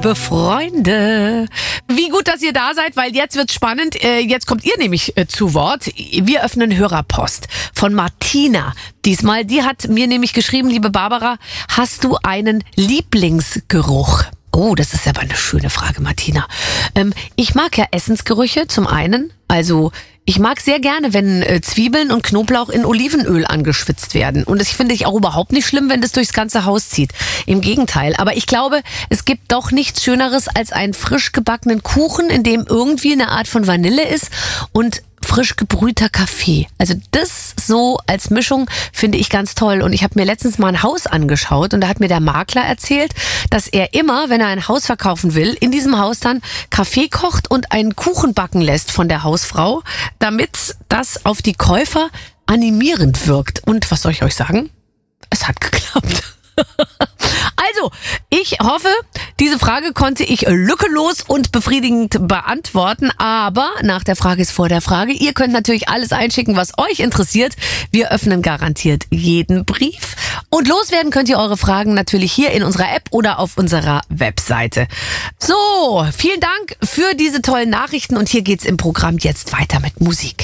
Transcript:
liebe Freunde. Wie gut, dass ihr da seid, weil jetzt wird's spannend. Jetzt kommt ihr nämlich zu Wort. Wir öffnen Hörerpost von Martina. Diesmal, die hat mir nämlich geschrieben, liebe Barbara, hast du einen Lieblingsgeruch? Oh, das ist aber eine schöne Frage, Martina. Ich mag ja Essensgerüche zum einen. Also ich mag sehr gerne, wenn Zwiebeln und Knoblauch in Olivenöl angeschwitzt werden. Und das finde ich auch überhaupt nicht schlimm, wenn das durchs ganze Haus zieht. Im Gegenteil. Aber ich glaube, es gibt doch nichts Schöneres als einen frisch gebackenen Kuchen, in dem irgendwie eine Art von Vanille ist und frisch gebrühter Kaffee. Also das so als Mischung finde ich ganz toll. Und ich habe mir letztens mal ein Haus angeschaut und da hat mir der Makler erzählt, dass er immer, wenn er ein Haus verkaufen will, in diesem Haus dann Kaffee kocht und einen Kuchen backen lässt von der Hausfrau, damit das auf die Käufer animierend wirkt. Und was soll ich euch sagen? Es hat geklappt. Also, ich hoffe, diese Frage konnte ich lückenlos und befriedigend beantworten, aber nach der Frage ist vor der Frage. Ihr könnt natürlich alles einschicken, was euch interessiert. Wir öffnen garantiert jeden Brief. Und loswerden könnt ihr eure Fragen natürlich hier in unserer App oder auf unserer Webseite. So, vielen Dank für diese tollen Nachrichten und hier geht's im Programm jetzt weiter mit Musik.